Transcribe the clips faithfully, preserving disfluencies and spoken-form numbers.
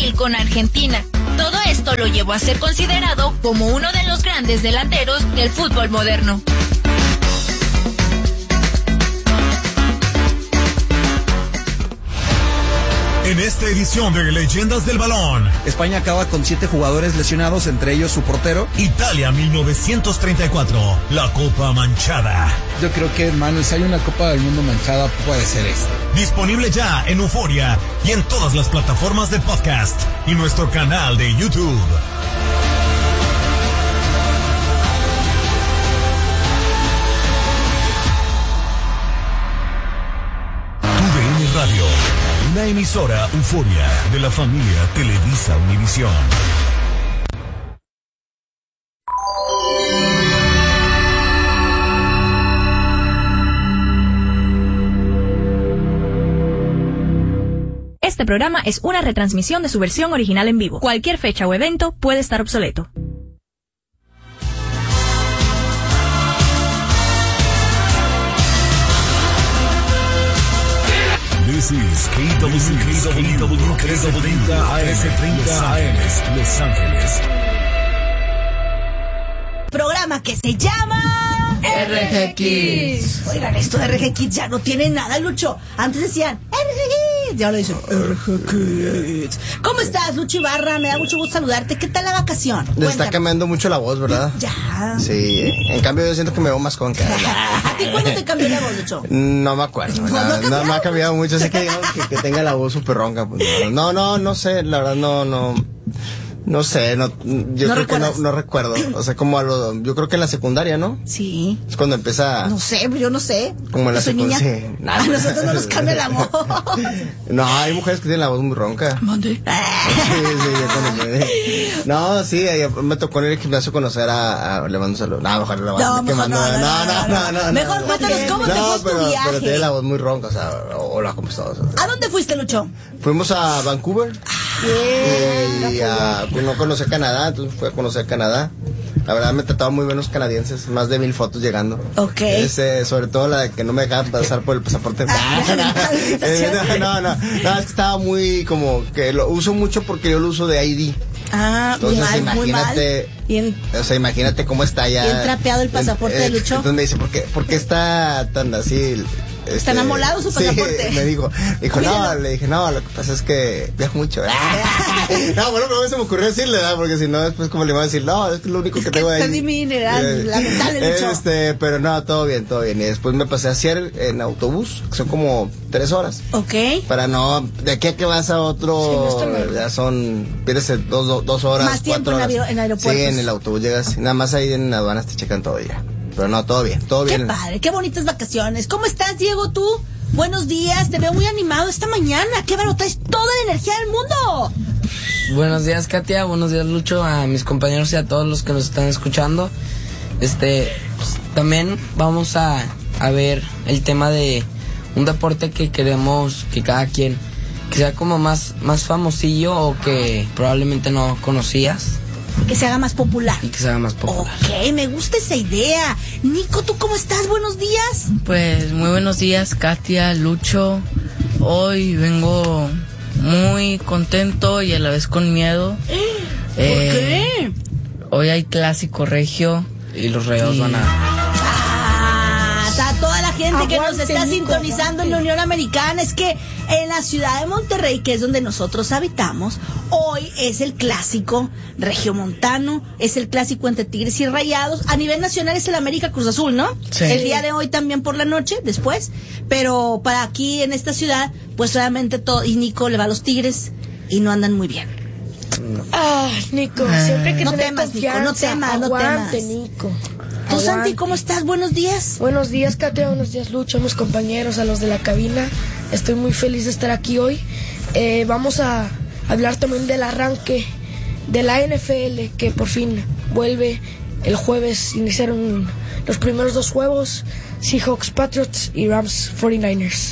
Brasil con Argentina. Todo esto lo llevó a ser considerado como uno de los grandes delanteros del fútbol moderno. En esta edición de Leyendas del Balón, España acaba con siete jugadores lesionados, entre ellos su portero. Italia mil novecientos treinta y cuatro, la Copa Manchada. Yo creo que, hermano, si hay una Copa del Mundo manchada, puede ser esta. Disponible ya en Euforia y en todas las plataformas de podcast y nuestro canal de YouTube. Tu D N Radio, una emisora Euforia de la familia Televisa Univisión. Este programa es una retransmisión de su versión original en vivo. Cualquier fecha o evento puede estar obsoleto. This is K W K W treinta A M, Los Ángeles. Programa que se llama R G Kids. Oigan, esto de R G Kids ya no tiene nada, Lucho. Antes decían R G Kids, ya lo dicen R G Kids. ¿Cómo estás, Lucho Ibarra? Me da mucho gusto saludarte. ¿Qué tal la vacación? Le Cuéntame. Está cambiando mucho la voz, ¿verdad? Ya. Sí, en cambio yo siento que me veo más con cara. ¿A ti cuándo te cambió la voz, Lucho? No me acuerdo. No, no, no, no me ha cambiado mucho, así que digamos que, que tenga la voz súper ronca. Pues, no, no, no sé, la verdad no, no. No sé, no, yo ¿No creo recuerdas? que no, no recuerdo. O sea, como a lo, yo creo que en la secundaria, ¿no? Sí. Es cuando empieza. No sé, yo no sé. Como en la secundaria. Sí, a nosotros no nos cambia la voz. No, hay mujeres que tienen la voz muy ronca. ¿Mande? Sí, sí, yo conocí. No, sí, me tocó en el gimnasio conocer a, a le mando un saludo. No, mejor le mando. No, mejor no, no, no, no, no, no, no. Mejor cuéntanos cómo te fue pero, tu viaje. pero tiene la voz muy ronca, o sea, hola, ¿cómo estás? O sea, ¿A dónde fuiste, Lucho? fuimos a Vancouver. Bien. Y a, pues, no conocí a Canadá, entonces fui a conocer Canadá. La verdad me trataban muy bien los canadienses, más de mil fotos llegando. Ok. Ese, sobre todo la de que no me dejaban pasar por el pasaporte. Ah, no, no, no, no, es que estaba muy como que lo uso mucho porque yo lo uso de I D. Ah, Entonces, muy mal, muy mal. imagínate, Y en, o sea, imagínate cómo está ya. bien trapeado el pasaporte eh, de Lucho. Entonces me dice, ¿por qué, por qué está tan así? Este, ¿Tan amolado su pasaporte? Sí, me dijo, dijo, no, le dije, no, lo que pasa es que viajo mucho. No, bueno, pero a mí se me ocurrió decirle, ¿verdad? Porque si no, después como le iba a decir, no, es que lo único que tengo ahí. Perdí mi mineral, lamentable, Lucho. Este, pero no, todo bien, todo bien. Y después me pasé a Seattle en autobús, que son como tres horas. Ok. Para no, de aquí a que vas a otro, sí, no ya son, pierdes dos, dos, dos horas, más tiempo cuatro en, horas. en aeropuertos. Sí, en el autobús llegas, nada más ahí en aduanas te checan todo ya. Pero no, todo bien, todo bien. Qué padre, qué bonitas vacaciones. ¿Cómo estás, Diego, tú? Buenos días, te veo muy animado esta mañana. Qué bárbaro, traes toda la energía del mundo. Buenos días, Katia, buenos días, Lucho, a mis compañeros y a todos los que nos están escuchando. Este, pues, también vamos a, a ver el tema de un deporte que queremos que cada quien, que sea como más, más famosillo o que probablemente no conocías. Que se haga más popular. Y que se haga más popular. Ok, me gusta esa idea. Nico, ¿tú cómo estás? Buenos días. Pues muy buenos días, Katia, Lucho. Hoy vengo muy contento y a la vez con miedo. ¿Por eh, qué? Hoy hay clásico regio. Y los Rayados y... van a... Ah, a toda la gente Aguante, que nos está Nico, sintonizando aguante. En la Unión Americana. Es que en la ciudad de Monterrey, que es donde nosotros habitamos, hoy es el clásico regiomontano, es el clásico entre Tigres y Rayados. A nivel nacional es el América Cruz Azul, ¿no? Sí. El día de hoy también por la noche, después. Pero para aquí en esta ciudad, pues solamente todo, y Nico le va a los Tigres y no andan muy bien. No. Ah, Nico, siempre hay que no tener temas, confianza. Nico, no temas, no Aguante, temas. Nico. ¿Tú, Aguante. Santi, cómo estás? Buenos días. Buenos días, Katia, buenos días, Lucho, a mis compañeros, a los de la cabina. Estoy muy feliz de estar aquí hoy. Eh, vamos a hablar también del arranque de la N F L, que por fin vuelve. El jueves iniciaron los primeros dos juegos, Seahawks Patriots y Rams cuarenta y nueve ers.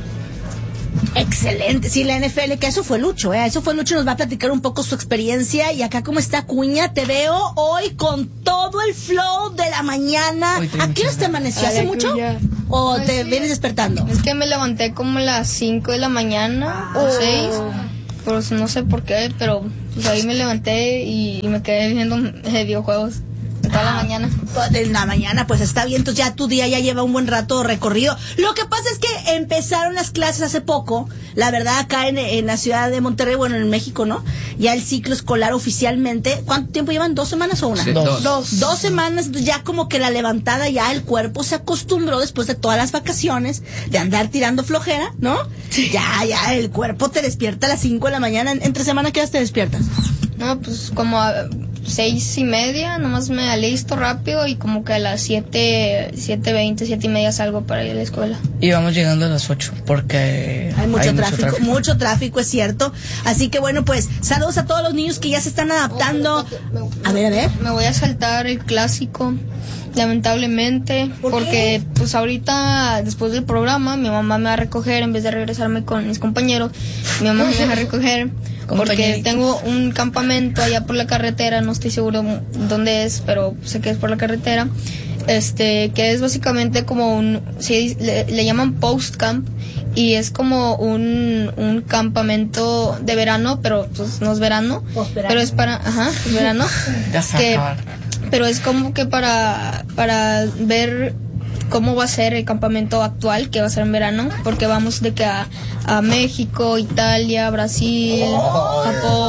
Excelente, sí, la N F L, que eso fue Lucho, ¿eh? Eso fue Lucho, nos va a platicar un poco su experiencia. Y acá, ¿cómo está Cuña? Te veo hoy con todo el flow de la mañana. ¿A qué hora te amaneció? ¿Hace mucho? ¿O pues te sí. vienes despertando? Es que me levanté como a las cinco de la mañana o seis. pues no sé por qué, pero pues ahí me levanté y, y me quedé viendo eh, videojuegos toda la mañana. En la mañana, pues está bien, entonces ya tu día ya lleva un buen rato recorrido. Lo que pasa es que empezaron las clases hace poco, la verdad, acá en, en la ciudad de Monterrey, bueno, en México, ¿no? Ya el ciclo escolar oficialmente, ¿cuánto tiempo llevan? ¿Dos semanas o una? Sí, dos. dos. Dos semanas, ya como que la levantada, ya el cuerpo se acostumbró después de todas las vacaciones, de andar tirando flojera, ¿no? Sí. Ya, ya, el cuerpo te despierta a las cinco de la mañana. ¿Entre semana qué horas te despiertas? No, pues como a seis y media, nomás me alisto rápido y como que a las siete, siete veinte, siete y media salgo para ir a la escuela. Y vamos llegando a las ocho porque hay mucho, hay tráfico, mucho tráfico, mucho tráfico, es cierto. Así que bueno, pues saludos a todos los niños que ya se están adaptando. A ver, a ver. Me voy a saltar el clásico, lamentablemente, ¿Por porque qué? Pues ahorita, después del programa, mi mamá me va a recoger en vez de regresarme con mis compañeros. Mi mamá me va a recoger porque tengo un campamento allá por la carretera, no estoy seguro dónde es, pero sé que es por la carretera, este, que es básicamente como un, sí, le, le llaman post camp, y es como un, un campamento de verano, pero pues no es verano, pero es para, ajá, es verano, que, pero es como que para, para ver cómo va a ser el campamento actual, que va a ser en verano, porque vamos de que a, a México, Italia, Brasil, oh,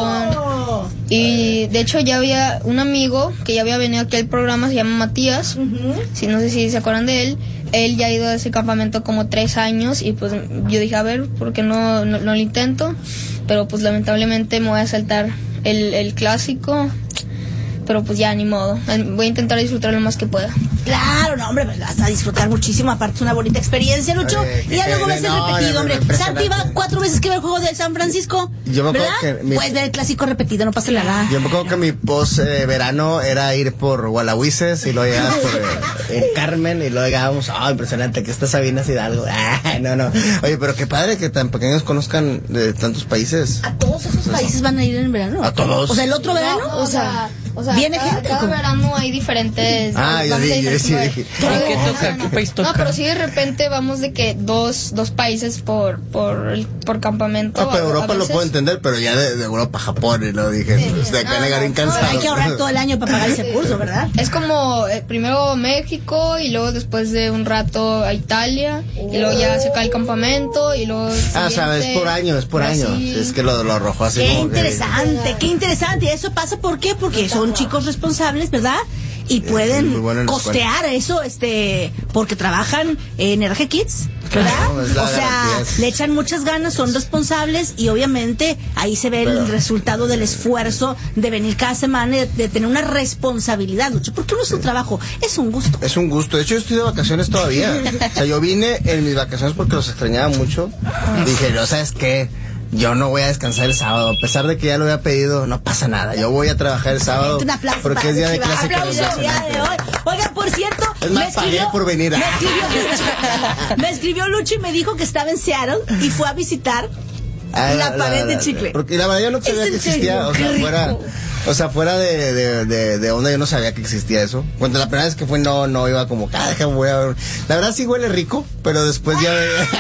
Japón, y de hecho ya había un amigo que ya había venido aquí al programa, se llama Matías, uh-huh. si no sé si se acuerdan de él, él ya ha ido a ese campamento como tres años, y pues yo dije, a ver, ¿por qué no, no, no lo intento? Pero pues lamentablemente me voy a saltar el, el clásico, pero pues ya, ni modo, voy a intentar disfrutar lo más que pueda. Claro, no, hombre, vas a disfrutar muchísimo, aparte es una bonita experiencia, Lucho. Oye, y ya luego ves el no, repetido, hombre. Santi va cuatro veces que ve el juego de San Francisco, yo me ¿verdad? Que mi, Puedes ver el clásico repetido, no pasa nada. Yo me acuerdo que mi post eh, verano era ir por Gualahuises y luego llegamos por eh, el Carmen y luego llegábamos, oh, impresionante, que está Sabina Hidalgo. Ah, no, no. Oye, pero qué padre que tan pequeños conozcan de tantos países. ¿A todos esos países van a ir en verano? ¿A todos? O sea, el otro no, verano, no, o sea... O sea, ¿viene cada, gente? cada ¿Cómo? verano hay diferentes... Ah, yo dije, yo dije. ¿Qué toca? ¿Qué país toca? No, pero sí de repente vamos de que dos, dos países por, por, por campamento. No, pero Europa lo puedo entender, pero ya de, de Europa a Japón, y lo dije, sí, pues, de acá no, no, incansado. Hay que ahorrar todo el año para pagar ese curso, ¿verdad? Es como eh, primero México y luego después de un rato a Italia y luego ya se cae el campamento y luego... Ah, sabes, es por año, es por Brasil. año. Es que lo, lo arrojó así. Qué como interesante, que... qué interesante. Y eso pasa, ¿por qué? Porque son chicos responsables, ¿verdad? Y pueden sí, bueno costear eso, este, porque trabajan en R G Kids, ¿verdad? Claro, o sea, le echan muchas ganas, son responsables y obviamente ahí se ve Pero, el resultado del esfuerzo de venir cada semana y de, de tener una responsabilidad, Lucho, porque no es un trabajo, es un gusto. Es un gusto. De hecho, yo estoy de vacaciones todavía. O sea, yo vine en mis vacaciones porque los extrañaba mucho. Dije, ¿no sabes qué? Yo no voy a descansar el sábado, a pesar de que ya lo había pedido, no pasa nada. Yo voy a trabajar el sábado porque es día de clase. Día de hoy. Oiga, por cierto, es más, me escribió, pagué por venir. Me escribió, Lucho, me escribió Lucho y me dijo que estaba en Seattle y fue a visitar ah, la, la pared la, la, de chicle. Porque la verdad yo no sabía que existía, o sea, fuera... O sea, fuera de, de, de, de onda, yo no sabía que existía eso. Cuando la primera vez que fue, no, no iba como, ah, déjame, voy a ver. La verdad sí huele rico, pero después ya...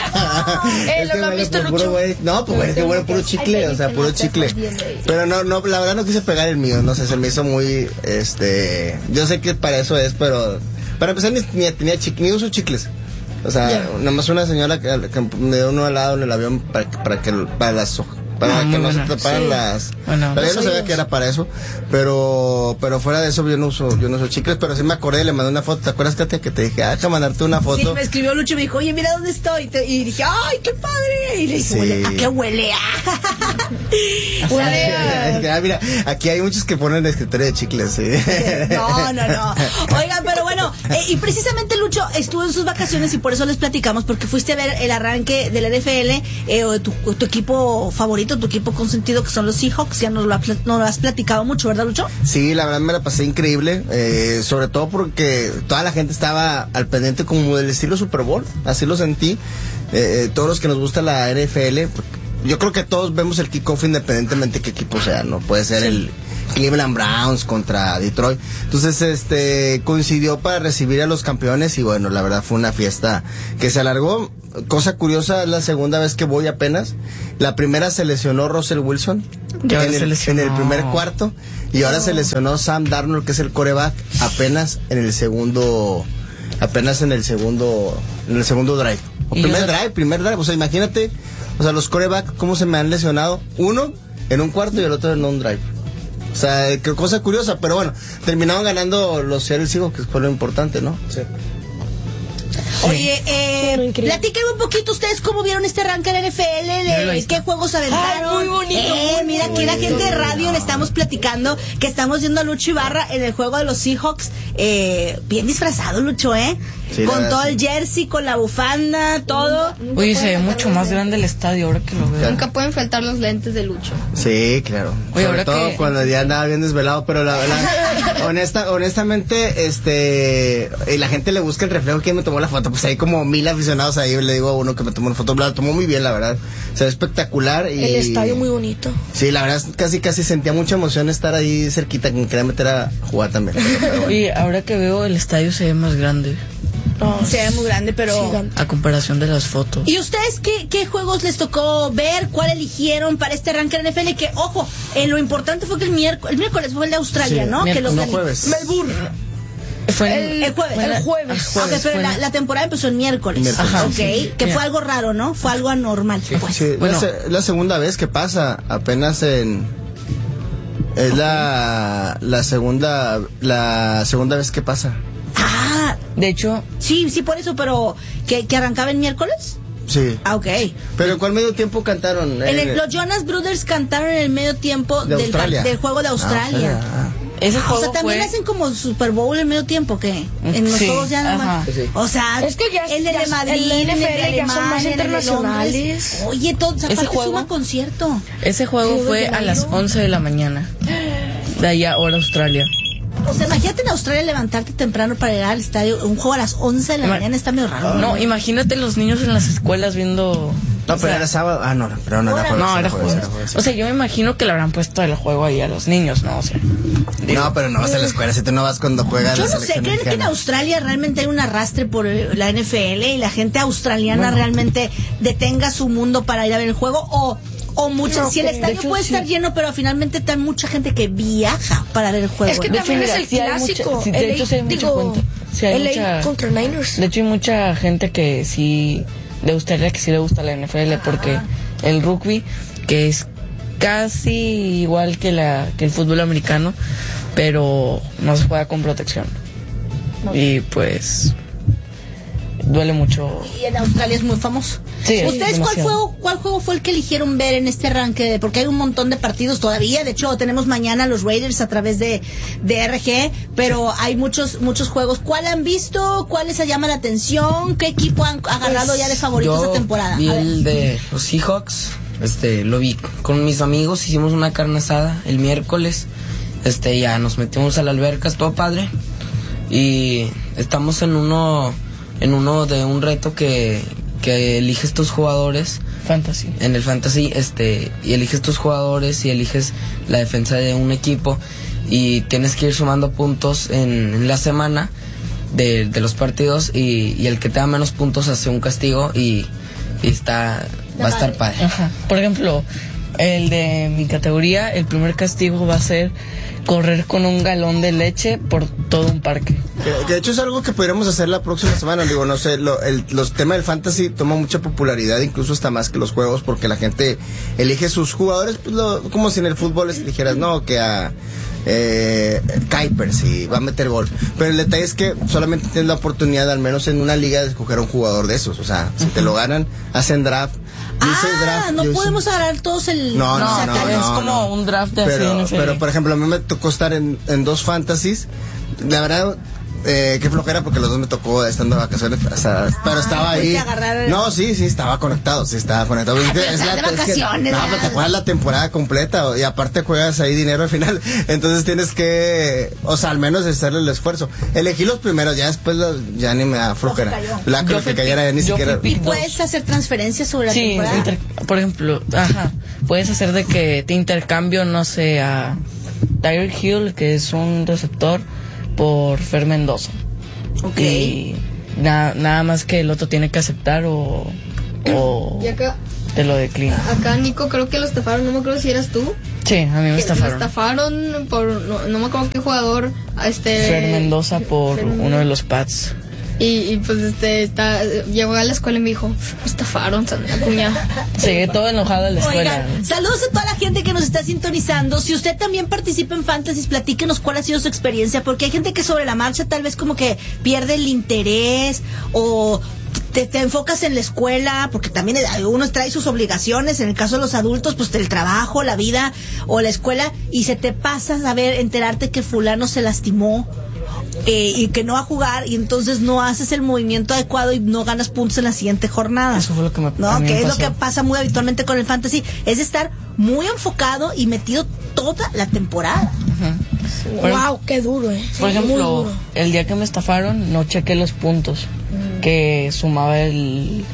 eh, ¿Lo has visto, Lucho? Puro, no, pues es que huele puro chicle, o sea, puro chicle. Pero no, no, la verdad no quise pegar el mío, no sé, se me hizo muy, este... Yo sé que para eso es, pero... Para empezar, ni, ni tenía chicle, ni uso chicles. O sea, yeah. nada más una señora que, que me dio uno al lado en el avión para, para que, para las hojas. Para ah, que no buena. se taparan sí. las... Bueno, pero yo no sabía que era para eso. Pero pero fuera de eso yo no uso yo no uso chicles. Pero sí me acordé, le mandé una foto. ¿Te acuerdas, Katia? Que te dije, ah, déjame mandarte una foto. Sí, me escribió Lucho y me dijo, oye, mira dónde estoy. Y dije, ay, qué padre. Y le dije, sí. ¿a qué huele? Huele a... Mira, aquí hay muchos que ponen el escritorio de chicles. ¿Sí? No, no, no. Oigan, pero bueno, eh, y precisamente Lucho estuvo en sus vacaciones y por eso les platicamos, porque fuiste a ver el arranque del N F L, eh, o tu, tu equipo favorito, tu equipo consentido, que son los Seahawks. Ya nos lo, nos lo has platicado mucho, ¿verdad, Lucho? Sí, la verdad me la pasé increíble, eh, sobre todo porque toda la gente estaba al pendiente como del estilo Super Bowl, así lo sentí. Eh, todos los que nos gusta la N F L, yo creo que todos vemos el kickoff independientemente de qué equipo sea, ¿no? Puede ser sí. el Cleveland Browns contra Detroit. Entonces, este, coincidió para recibir a los campeones y bueno, la verdad fue una fiesta que se alargó cosa curiosa, es la segunda vez que voy apenas. La primera se lesionó Russell Wilson Ya en se el, lesionó. en el primer cuarto. Y ahora se lesionó Sam Darnold, que es el quarterback, apenas en el segundo, apenas en el segundo, en el segundo drive. O Y primer yo- drive, primer drive. O sea, imagínate, o sea, los quarterbacks, cómo se me han lesionado. Uno en un cuarto y el otro en un drive. O sea, qué cosa curiosa, pero bueno, terminaron ganando los Seattle Seahawks, que fue lo importante, ¿no? Sí. Oye, eh, Bueno, increíble. platíquenme un poquito ustedes cómo vieron este arranque de la N F L, Míralo, ahí de está. qué juegos aventaron. Ay, muy bonito, Eh, muy mira, aquí la gente de radio le estamos platicando que estamos viendo a Lucho Ibarra en el juego de los Seahawks, eh, bien disfrazado, Lucho, ¿eh? Sí, la con verdad, todo sí. el jersey, con la bufanda, todo. Oye, se ve mucho más grande el estadio ahora que lo veo. Nunca pueden faltar los lentes de Lucho. Sí, claro. Oye, Sobre ahora todo que- cuando ya andaba bien desvelado, pero la verdad, honesta, honestamente, este, y la gente le busca el reflejo que me tomó la foto, pues hay como mil aficionados ahí, le digo a uno que me tomó una foto, la tomó muy bien, la verdad, se ve espectacular y... El estadio muy bonito. Sí, la verdad, casi casi sentía mucha emoción estar ahí cerquita, que me quería meter a jugar también. Pero, pero bueno. Oye, ahora que veo el estadio se ve más grande Se ve muy grande, pero... Gigante. a comparación de las fotos. ¿Y ustedes qué, qué juegos les tocó ver? ¿Cuál eligieron para este arranque de la N F L? Que, ojo, eh, lo importante fue que el miércoles, el miércoles fue el de Australia, Sí, ¿no? Que los no del- jueves. Melbourne. Fue en- El, El jueves. El Fue- jueves. Ah, Ok, pero fue la, en- la temporada empezó el miércoles. Miércoles. Ajá, ok, sí. que Mira. fue algo raro, ¿no? Fue algo anormal. Pues. Sí, Bueno. la, se- la segunda vez que pasa, apenas en... Es la, la segunda, la segunda vez que pasa. Ah, De hecho, sí, sí, por eso, pero ¿que, que arrancaba el miércoles? Sí. Ah, ok. Pero ¿en cuál medio tiempo cantaron? En En el- los Jonas Brothers cantaron en el medio tiempo De del, Australia. del juego de Australia. Ah, ese Ah, juego o sea, también fue... hacen como Super Bowl en medio tiempo, ¿qué? En los Sí, juegos ya nada más. ajá. Sí. O sea, Es que ya- el de ya- Madrid, el de el de N F L ya son más Alemania, el de internacionales. Londres. Oye, todo, o sea, Ese aparte juego- suma concierto. Ese juego Río de fue a Janeiro. las once de la mañana. De allá, hora Australia. O sea, imagínate en Australia levantarte temprano para llegar al estadio. Un juego a las once de la Ima- mañana está medio raro. No, imagínate los niños en las escuelas viendo... No, o pero sea, era sábado. Ah, no, no, pero no era jueves. No, era jueves, jueves. O sea, yo me imagino que le habrán puesto el juego ahí a los niños, ¿no? O sea, digo, No, pero no vas a la escuela, si tú no vas cuando juegas Yo la no sé, selección ¿creen que en mexicana. Australia realmente hay un arrastre por eh, la N F L y la gente australiana realmente detenga su mundo para ir a ver el juego? O, o mucha, No, si el que- estadio de hecho, puede sí. estar lleno, pero finalmente hay mucha gente que viaja para ver el juego. Es que ¿no? De hecho, también mira, es el sí hay mucha- clásico. sí, de L A, hecho, sí hay mucha digo, cuenta. Sí hay L A mucha- contra Niners. de hecho, hay mucha gente que sí, de Australia que sí le gusta la N F L porque el rugby, que es casi igual que la que el fútbol americano, pero no se juega con protección. Y pues duele mucho. Y en Australia es muy famoso. Sí, es ¿Ustedes cuál demasiado. fue, cuál juego fue el que eligieron ver en este arranque? de- Porque hay un montón de partidos todavía. De hecho, tenemos mañana los Raiders a través de, de R G, pero hay muchos muchos juegos. ¿Cuál han visto? ¿Cuál les llama la atención? ¿Qué equipo han agarrado Pues, ya de favorito yo esta temporada? vi A ver. el de los Seahawks, este, lo vi con mis amigos, hicimos una carne asada el miércoles, este, ya nos metimos a la alberca, estuvo padre, y estamos en uno, en uno de un reto que, que eliges tus jugadores, Fantasy. en el fantasy, este, y eliges tus jugadores y eliges la defensa de un equipo y tienes que ir sumando puntos en, en la semana de, de los partidos y, y el que te da menos puntos hace un castigo y, y está, va a estar padre. Ajá. Por ejemplo, el de mi categoría, el primer castigo va a ser correr con un galón de leche por todo un parque. Que, que de hecho es algo que podríamos hacer la próxima semana. Digo, no sé, lo, el, los temas del fantasy toma mucha popularidad, incluso hasta más que los juegos, porque la gente elige sus jugadores, pues lo, como si en el fútbol les dijeras, no, que a eh, Kuipers y va a meter gol. Pero el detalle es que solamente tienes la oportunidad, al menos en una liga, de escoger a un jugador de esos. O sea, si te lo ganan, hacen draft. Yo hice Ah, draft, no yo hice- podemos agarrar todos el... No, no, o sea, no, que- es no, como no. un draft de así de pero, N F L. pero por ejemplo, a mí me tocó estar en, en dos fantasies. La verdad, eh, qué flojera porque los dos me tocó estando de vacaciones. O sea, pero estaba ahí. fuiste a agarrar- No, sí, sí, estaba conectado. Sí, estaba conectado. Es que- pero es estás la- de es que- vacaciones, no, ¿verdad? pero te juegas la temporada completa y aparte juegas ahí dinero al final. Entonces tienes que, o sea, al menos hacerle el esfuerzo. Elegí los primeros, ya después los- ya ni me da flojera. cayó. La Yo que fui cayera ya ni pick- yo siquiera. fui ¿Y pick puedes hacer transferencias sobre la Sí, temporada? inter- por ejemplo, ajá, puedes hacer de que te intercambio, no sé, a Tyreek Hill, que es un receptor, por Fer Mendoza. Ok. Y na- nada más que el otro tiene que aceptar o, o Y acá, te lo declina. acá Nico, creo que lo estafaron, no me acuerdo si eras tú. Sí, a mí me Que estafaron. Lo estafaron por, no, no me acuerdo qué jugador, este... Fer Mendoza por Fer uno de los pads. Y, y pues este, está, llegó a la escuela y me dijo, me estafaron, Sandra Acuña. Llegué todo enojado a la escuela. Oigan, saludos a toda la gente que nos está sintonizando. Si usted también participa en Fantasy, platíquenos cuál ha sido su experiencia, porque hay gente que sobre la marcha tal vez como que pierde el interés o te, te enfocas en la escuela, porque también uno trae sus obligaciones, en el caso de los adultos, pues el trabajo, la vida o la escuela, y se te pasa a ver, enterarte que fulano se lastimó. Eh, y que no va a jugar y entonces no haces el movimiento adecuado y no ganas puntos en la siguiente jornada. Eso fue lo que me No, a mí que me es pasó. lo que pasa muy habitualmente con el fantasy, es estar muy enfocado y metido toda la temporada. Ujú. Por, Wow, qué duro, eh. por Muy ejemplo, duro. el día que me estafaron no chequé los puntos que sumaba el,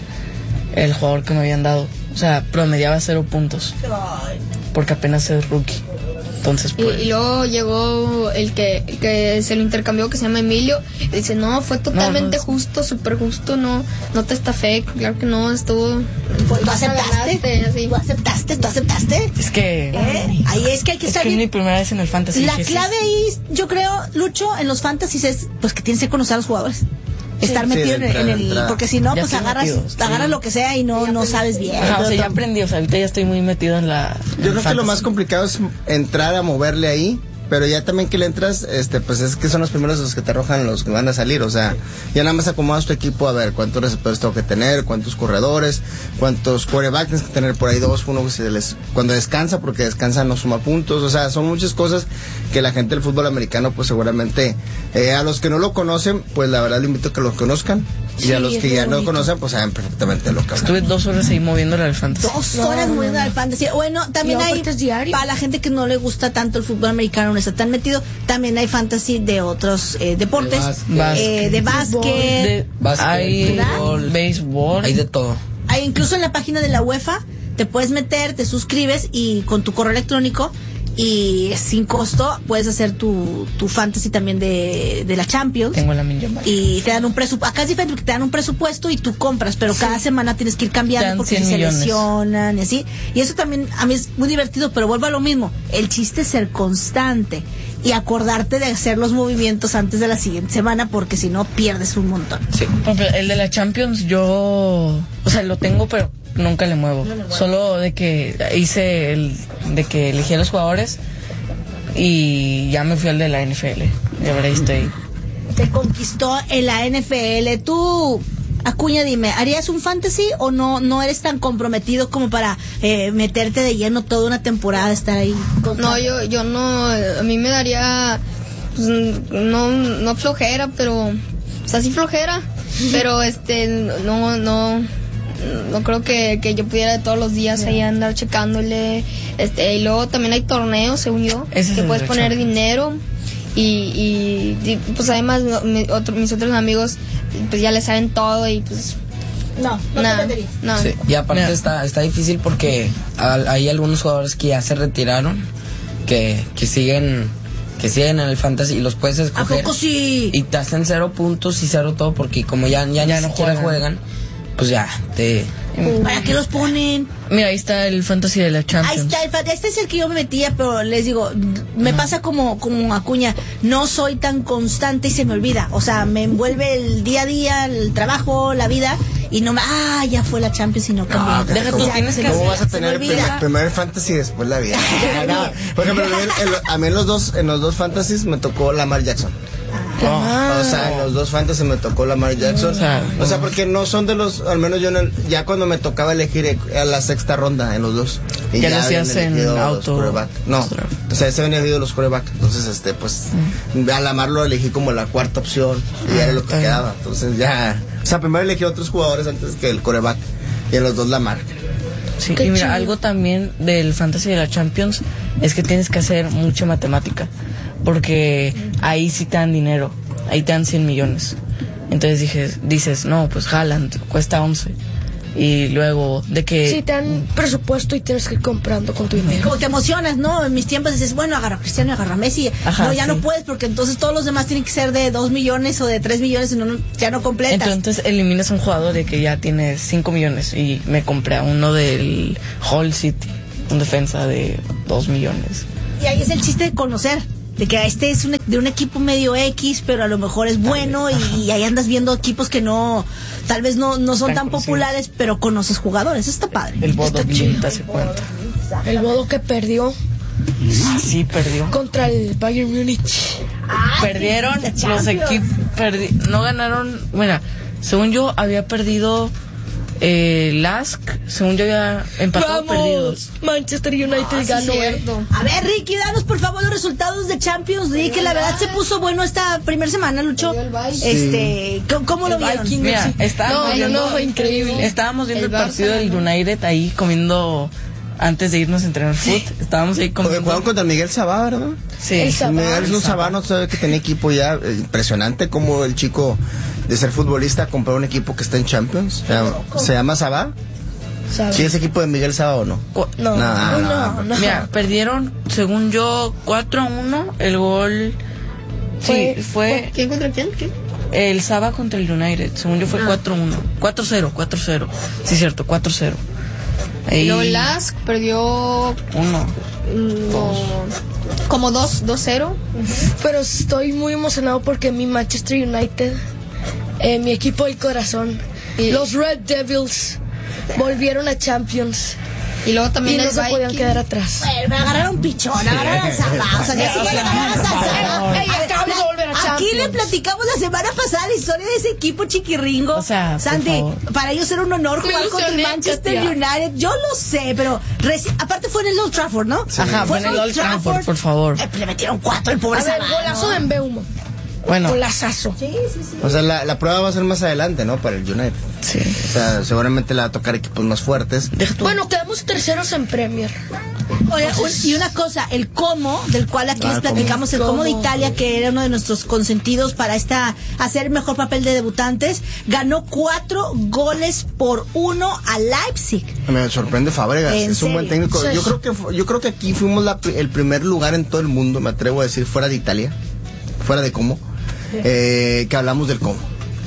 el jugador que me habían dado. O sea, promediaba cero puntos porque apenas es rookie. Entonces, Y, pues... y luego llegó el que, el que se lo intercambió, que se llama Emilio, y dice, no, fue totalmente No, no. justo, súper justo, no no te estafé, claro que no, estuvo... Pues, ¿Tú aceptaste? Ganaste, así. ¿Tú aceptaste? ¿Tú aceptaste? Es que... ¿Eh? Ahí es que hay que Es estar que es mi bien. primera vez en el fantasy. La dije, sí, clave sí. ahí, yo creo, Lucho, en los fantasies es pues que tienes que conocer a los jugadores. Estar Sí, metido de en, el- en entrada, el, entrada. porque si no, Ya pues estoy agarras, metido, sí. agarras lo que sea y no, no sabes bien. Ajá, o sea, ya aprendí, o sea, ahorita ya estoy muy metido en la... en Yo el creo que lo fantasy. más complicado es entrar a moverle ahí, pero ya también que le entras, este, pues es que son los primeros los que te arrojan los que van a salir, o sea, ya nada más acomodas tu equipo a ver cuántos receptores tengo que tener, cuántos corredores, cuántos quarterbacks tienes que tener por ahí dos, uno que se les, cuando descansa, porque descansa no suma puntos, o sea, son muchas cosas que la gente del fútbol americano, pues seguramente, eh, a los que no lo conocen, pues la verdad le invito a que lo conozcan, y Sí, a los es que muy ya no bonito. conocen, pues saben perfectamente lo que hablan. Estuve dos horas ahí moviéndole al fantasy. Dos horas no, moviendo no. al fantasy. Bueno, también Y hay, aparte es diario. para la gente que no le gusta tanto el fútbol americano, no está tan metido, también hay fantasy de otros eh, deportes, De básquet. eh, de básquet. De- Básquet, hay fútbol, béisbol. hay de todo. Hay incluso en la página de la UEFA te puedes meter, te suscribes y con tu correo electrónico y sin costo puedes hacer tu, tu fantasy también de, de la Champions. Tengo la millón. Y te dan un presupuesto, acá es diferente porque te dan un presupuesto y tú compras, pero cada semana tienes que ir Te cambiando dan porque cien si se millones. lesionan y así. Y eso también a mí es muy divertido, pero vuelvo a lo mismo. El chiste es ser constante y acordarte de hacer los movimientos antes de la siguiente semana porque si no pierdes un montón. Sí. Por ejemplo, el de la Champions yo, o sea, lo tengo pero nunca le muevo. Solo de que hice el, de que elegí a los jugadores y ya me fui al de la N F L. Y ahora ahí estoy. Te conquistó en la N F L. Tú, Acuña, dime, ¿harías un fantasy o no no eres tan comprometido como para eh, meterte de lleno toda una temporada, estar ahí? No, yo, yo no, a mí me daría, pues, no, no flojera, pero, o sea, sí flojera, pero este, no, no, no creo que, que yo pudiera todos los días ahí andar checándole, este, y luego también hay torneos, según yo, Ese es que el puedes de poner Champions. dinero. Y, y, y, pues además no, mi- otro- mis otros amigos pues ya le saben todo y pues No, no nada, te meterías. no. Sí, y aparte Mira. está, está difícil porque al- hay algunos jugadores que ya se retiraron, que, que siguen que siguen en el fantasy y los puedes ¿A escoger poco sí? y te hacen cero puntos y cero todo porque como ya, ya, Ya ni no siquiera juegan. juegan, pues ya te... ¿Para qué los ponen? Mira, ahí está el fantasy de la Ahí Champions. está, el fan- este es el que yo me metía, pero les digo, me pasa como, como Acuña, no soy tan constante y se me olvida, o sea, me envuelve el día a día, el trabajo, la vida, y no me, ah, ya fue la Champions y no cambié. No, Deja tú, ¿cómo, tienes que ¿cómo hacer- vas a se me tener olvida. primer, primer el fantasy y después la vida? No, por ejemplo, en- en- a mí en los dos, en los dos fantasies me tocó Lamar Jackson. O sea, en los dos fantasy me tocó Lamar Jackson. O sea, O sea, porque no son de los, al menos yo en el- ya cuando me tocaba elegir eh, a la sexta ronda en los dos. Y Ya lo habían hacías en elegido los auto- quarterback. No, o sea, se habían elegido los quarterback. Entonces, este, pues, a Lamar lo elegí como la cuarta opción y ya era lo que Ah. quedaba. Entonces ya, o sea, primero elegí a otros jugadores antes que el quarterback y en los dos Lamar. Sí, Qué y mira, chido. algo también del fantasy de la Champions es que tienes que hacer mucha matemática, porque ahí sí te dan dinero, ahí te dan cien millones. Entonces dije, dices, no, pues Haaland cuesta once, Y luego de que... Sí, te dan presupuesto y tienes que ir comprando con tu dinero. Como te emocionas, ¿no? En mis tiempos dices, bueno, agarra a Cristiano y agarra a Messi. Ajá, no, ya sí. no puedes porque entonces todos los demás tienen que ser de dos millones o de tres millones y no, ya no completas. Entonces eliminas a un jugador de que ya tiene cinco millones y me compré a uno del Hull City, un defensa de dos millones. Y ahí es el chiste de conocer. De que este es un, de un equipo medio X, pero a lo mejor es bueno y, y ahí andas viendo equipos que no, tal vez no, no son tan, tan populares, pero conoces jugadores. Eso está padre. El Bodo está Glimt hace cuenta. El Bodo que perdió. Ah, sí, perdió. Contra el Bayern Múnich. Ah, Perdieron los equipos, perdi no ganaron, bueno, según yo había perdido eh, Lask, según yo había empatado perdidos. Manchester United Ah, ganó. sí, eh. A ver, Ricky, danos por favor los resultados de Champions League, que la verdad se puso bueno esta primera semana, Lucho. Este, ¿cómo, cómo lo vieron? Viking, Mira, sí. estábamos no, viendo, no, fue increíble. Estábamos viendo el, El Barça partido del ganó. United ahí comiendo antes de irnos a entrenar foot. Estábamos ahí Porque comiendo. jugaron contra Miguel Sabá, ¿verdad? Sí. El Sabá. Miguel es un Sabá, no sabe que tenía equipo ya eh, impresionante como el chico de ser futbolista compró un equipo que está en Champions. Se llama, se llama Sabá. ¿Sabes? ¿Sí es equipo de Miguel Sabá o no? Cu- No, No, no, no, no. Mira, perdieron, según yo, cuatro a uno. El gol. Sí, Fue- fue ¿Quién contra quién? ¿Qué? el Saba contra el United. Según yo fue cuatro a uno. cuatro cero, cuatro cero. Sí, cierto, cuatro cero. Y luego Lask perdió Uno. mm, como- como dos cero. Pero estoy muy emocionado porque mi Manchester United, eh, mi equipo del corazón, Y- los Red Devils, volvieron a Champions Y luego y también no el se podían Viking. quedar atrás. Bueno, me agarraron pichón, agarraron al Sabá. O sea, ya si quieren agarrar al Sabá. Ey, acabamos de volver a Aquí Champions. le platicamos la semana pasada la historia de ese equipo chiquirringo. O sea, por Sandy, favor. para ellos era un honor Me jugar contra el ilusioné, Manchester Katia. United. Yo lo sé, pero reci- aparte fue en el Old Trafford, ¿no? Ajá, fue en el Old Trafford, por favor. Eh, le metieron cuatro el pobre A ver, Sabá, golazo ¿no? de Mbeumo. Bueno, Golazazo. Sí, sí, sí. O sea, la, la prueba va a ser más adelante, ¿no? Para el United. sí. O sea, seguramente le va a tocar equipos más fuertes. Deja tú. Bueno, quedamos terceros en Premier. Oye, un- y una cosa, el Como, del cual aquí Ah, les el Como. platicamos, el Como de Como. Italia, que era uno de nuestros consentidos para esta hacer el mejor papel de debutantes, ganó cuatro goles por uno a Leipzig. Me sorprende Fábregas, ¿En es un buen serio? técnico. Sí. Yo creo que fu- yo creo que aquí fuimos la pri- el primer lugar en todo el mundo, me atrevo a decir, fuera de Italia, fuera de Como, eh, que hablamos del Como.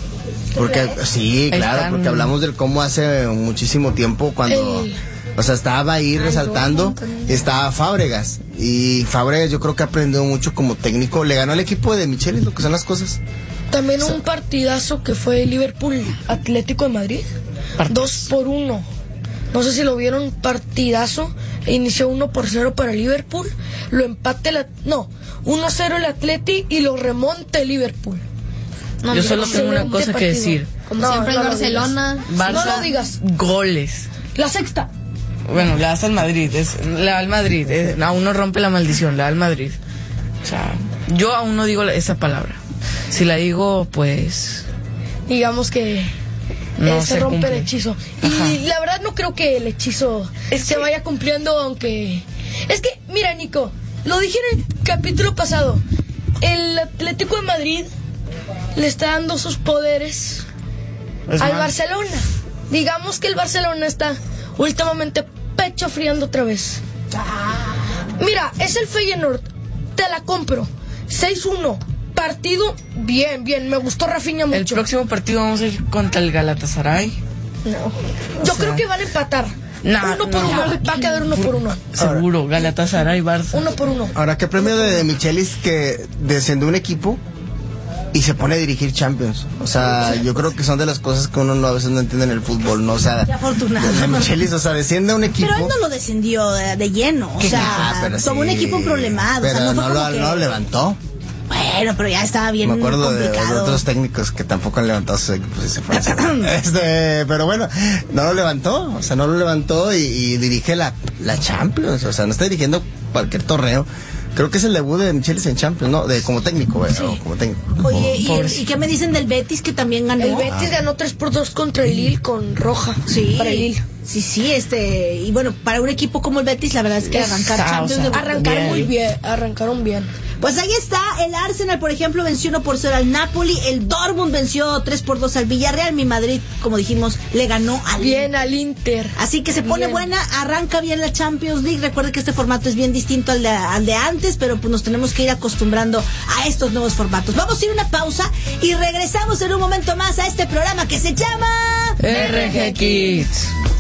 Porque sí, claro, Están- porque hablamos del Como hace muchísimo tiempo cuando El- o sea, estaba ahí resaltando, estaba Fábregas y Fábregas yo creo que aprendió mucho como técnico, le ganó al equipo de Michelis, lo que son las cosas. También un partidazo que fue Liverpool Atlético de Madrid. Partidazo. Dos por uno. No sé si lo vieron, partidazo. Inició uno por cero para Liverpool. Lo empate la, no, uno cero el Atleti y lo remonta el Liverpool. No, Yo solo tengo una excelente cosa que partido. decir. Como No, siempre no el lo Barcelona. Barça, No lo digas. goles. La sexta. Bueno, le das al Madrid, es, le da al Madrid, es- aún no rompe la maldición, le da al Madrid. O sea, yo aún no digo la- esa palabra. Si la digo, pues Digamos que no eh, se, se rompe cumple. el hechizo. Ajá. Y la verdad no creo que el hechizo Es se que- vaya cumpliendo, aunque... Es que, mira, Nico, lo dije en el capítulo pasado. El Atlético de Madrid le está dando sus poderes Es al más, Barcelona. Digamos que el Barcelona está últimamente pecho friando otra vez. Mira, es el Feyenoord. Te la compro. seis uno. Partido bien, bien. Me gustó Rafinha mucho. El próximo partido vamos a ir contra el Galatasaray. Yo o creo sea, que van a empatar. nah, uno por no. uno. Va a quedar uno por uno. Seguro, Galatasaray, Barça. Uno por uno. Ahora, ¿qué premio de, de Michelis que descendió un equipo y se pone a dirigir Champions? O sea, yo creo que son de las cosas que uno no, a veces no entiende en el fútbol, ¿no? O sea, Qué afortunado. de Michelis, o sea, desciende un equipo. Pero él no lo descendió de, de lleno, o Ah, sea, pero somos un sí, equipo problemado, Pero o sea, no fue no, como lo, que... no lo levantó. Bueno, pero ya estaba bien Me acuerdo de, de complicado. otros técnicos que tampoco han levantado sus equipos y se fueron. este, pero bueno, no lo levantó, o sea, no lo levantó y, y dirige la, la Champions, o sea, no está dirigiendo cualquier torneo. Creo que es el debut de Michelis en Champions, ¿no? De, como técnico, güey, o como técnico. Oye, ¿y, el- Pobrecito. ¿y qué me dicen del Betis que también ganó? El Betis ganó tres por dos contra el Lille con roja. Sí, Para el Lille. sí, sí, este, y bueno, para un equipo como el Betis, la verdad es que Es- arrancar ah, o Champions sea, de- Arrancaron Bien. muy bien. Arrancaron bien. Pues ahí está, el Arsenal, por ejemplo, venció uno por cero al Napoli, el Dortmund venció tres por dos al Villarreal, mi Madrid, como dijimos, le ganó al Bien Inter. al Inter. Así que se pone bien. buena, arranca bien la Champions League. Recuerde que este formato es bien distinto al de, al de antes, pero pues nos tenemos que ir acostumbrando a estos nuevos formatos. Vamos a ir a una pausa y regresamos en un momento más a este programa que se llama R G Kids.